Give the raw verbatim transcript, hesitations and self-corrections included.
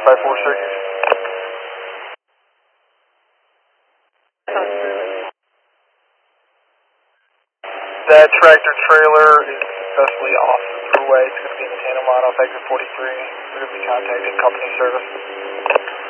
five four Syracuse. That tractor trailer is successfully off the thruway. It's going to be in the Tandem line off exit forty-three. We're going to be contacting company service.